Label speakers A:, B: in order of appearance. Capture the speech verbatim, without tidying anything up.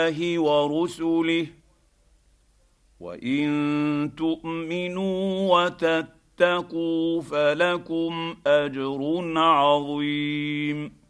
A: الله ورسله وان تؤمنوا وتتقوا فلكم اجر عظيم.